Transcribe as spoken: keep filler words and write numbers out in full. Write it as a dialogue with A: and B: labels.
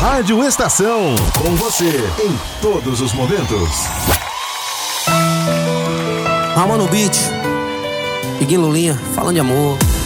A: Rádio Estação, com você em todos os momentos.
B: Rama no beat, Iguinho Lulinha, falando de amor.